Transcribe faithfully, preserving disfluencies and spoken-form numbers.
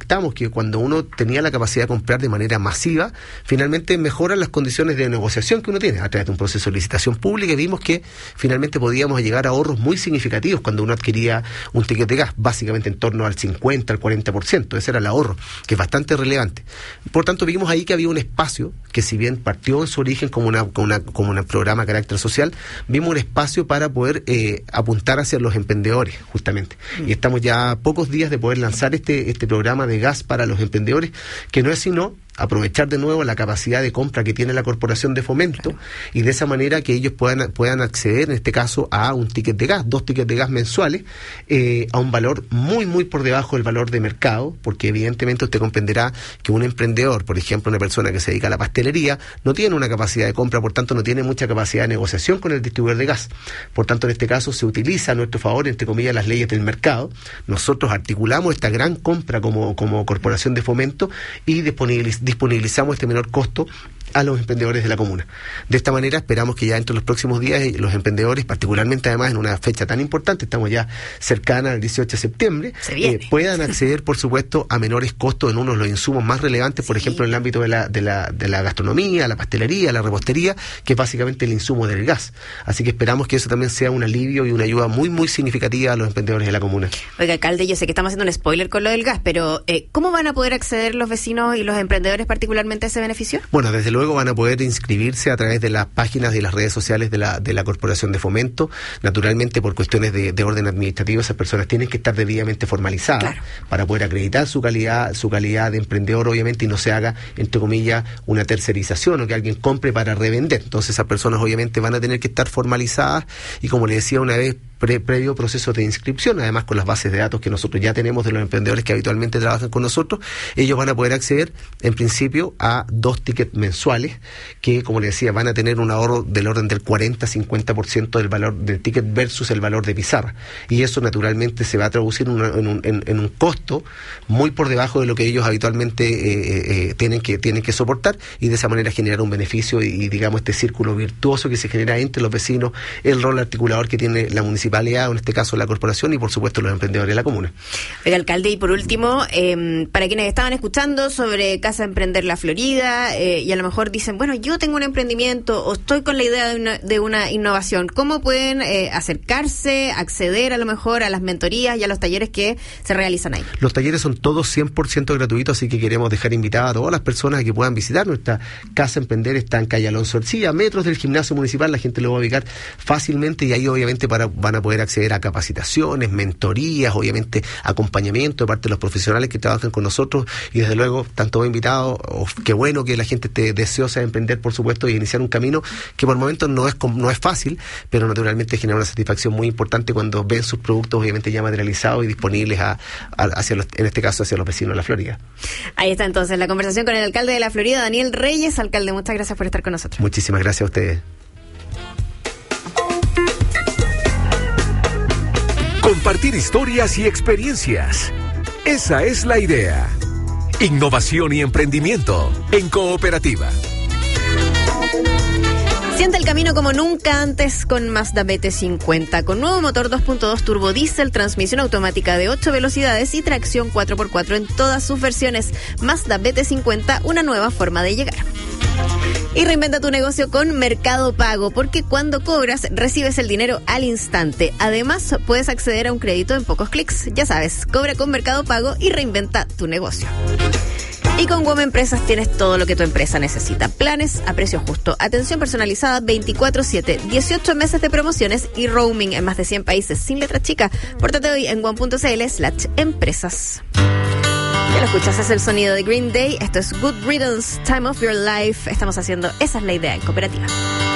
detectamos que cuando uno tenía la capacidad de comprar de manera masiva, finalmente mejoran las condiciones de negociación que uno tiene a través de un proceso de licitación pública, y vimos que finalmente podíamos llegar a ahorros muy significativos cuando uno adquiría un ticket de gas, básicamente en torno al cincuenta, al cuarenta por ciento. Ese era el ahorro, que es bastante relevante. Por tanto, vimos ahí que había un espacio que, si bien partió en su origen como una, como una, como un programa de carácter social, vimos un espacio para poder eh, apuntar hacia los emprendedores, justamente. Mm. Y estamos ya a pocos días de poder lanzar este, este programa de gas para los emprendedores, que no es sino aprovechar de nuevo la capacidad de compra que tiene la Corporación de Fomento, claro, y de esa manera que ellos puedan puedan acceder, en este caso, a un ticket de gas, dos tickets de gas mensuales, eh, a un valor muy, muy por debajo del valor de mercado, porque evidentemente usted comprenderá que un emprendedor, por ejemplo, una persona que se dedica a la pastelería, no tiene una capacidad de compra, por tanto no tiene mucha capacidad de negociación con el distribuidor de gas. Por tanto, en este caso se utiliza a nuestro favor, entre comillas, las leyes del mercado. Nosotros articulamos esta gran compra como, como Corporación de Fomento y disponibilizamos disponibilizamos este menor costo a los emprendedores de la comuna. De esta manera esperamos que ya entre los próximos días los emprendedores, particularmente además en una fecha tan importante, estamos ya cercana al dieciocho de septiembre, eh, puedan acceder, por supuesto, a menores costos en uno de los insumos más relevantes, por sí. ejemplo, en el ámbito de la, de la, de la gastronomía, la pastelería, la repostería, que es básicamente el insumo del gas. Así que esperamos que eso también sea un alivio y una ayuda muy, muy significativa a los emprendedores de la comuna. Oiga, alcalde, yo sé que estamos haciendo un spoiler con lo del gas, pero eh, ¿cómo van a poder acceder los vecinos y los emprendedores particularmente a ese beneficio? Bueno, desde luego Luego van a poder inscribirse a través de las páginas y las redes sociales de la de la Corporación de Fomento. Naturalmente, por cuestiones de, de orden administrativo, esas personas tienen que estar debidamente formalizadas, claro, para poder acreditar su calidad su calidad de emprendedor, obviamente, y no se haga, entre comillas, una tercerización o que alguien compre para revender. Entonces, esas personas obviamente van a tener que estar formalizadas y, como le decía una vez, Pre, previo proceso de inscripción, además con las bases de datos que nosotros ya tenemos de los emprendedores que habitualmente trabajan con nosotros. Ellos van a poder acceder, en principio, a dos tickets mensuales que, como le decía, van a tener un ahorro del orden del cuarenta a cincuenta por ciento del valor del ticket versus el valor de pizarra. Y eso, naturalmente, se va a traducir en, una, en, un, en, en un costo muy por debajo de lo que ellos habitualmente eh, eh, tienen que tienen que soportar, y de esa manera generar un beneficio y, y, digamos, este círculo virtuoso que se genera entre los vecinos, el rol articulador que tiene la municipalidad, en este caso la corporación, y por supuesto los emprendedores de la comuna. Oiga, alcalde, y por último, eh, para quienes estaban escuchando sobre Casa Emprender La Florida, eh, y a lo mejor dicen, bueno, yo tengo un emprendimiento o estoy con la idea de una, de una innovación, ¿cómo pueden eh, acercarse, acceder a lo mejor a las mentorías y a los talleres que se realizan ahí? Los talleres son todos cien por ciento gratuitos, así que queremos dejar invitadas a todas las personas a que puedan visitar nuestra Casa Emprender. Está en calle Alonso Ercilla, metros del gimnasio municipal, la gente lo va a ubicar fácilmente, y ahí obviamente para, van a poder acceder a capacitaciones, mentorías, obviamente acompañamiento de parte de los profesionales que trabajan con nosotros, y desde luego tanto invitados, oh, qué bueno que la gente esté deseosa de emprender, por supuesto, y iniciar un camino que por momentos no es no es fácil, pero naturalmente genera una satisfacción muy importante cuando ven sus productos obviamente ya materializados y disponibles a, a, hacia los, en este caso hacia los vecinos de La Florida. Ahí está entonces la conversación con el alcalde de La Florida, Daniel Reyes. Alcalde, muchas gracias por estar con nosotros. Muchísimas gracias a ustedes. Compartir historias y experiencias. Esa es la idea. Innovación y emprendimiento en cooperativa. Siente el camino como nunca antes con Mazda B T cincuenta, con nuevo motor dos punto dos turbo diésel, transmisión automática de ocho velocidades y tracción cuatro por cuatro en todas sus versiones. Mazda B T cincuenta, una nueva forma de llegar. Y reinventa tu negocio con Mercado Pago, porque cuando cobras, recibes el dinero al instante. Además, puedes acceder a un crédito en pocos clics. Ya sabes, cobra con Mercado Pago y reinventa tu negocio. Y con WOM Empresas tienes todo lo que tu empresa necesita. Planes a precio justo, atención personalizada veinticuatro siete, dieciocho meses de promociones y roaming en más de cien países sin letra chica. Pórtate hoy en wom punto c l slash empresas. Ya lo escuchas, es el sonido de Green Day. Esto es Good Riddance, Time of Your Life. Estamos haciendo Esa es la idea en cooperativa.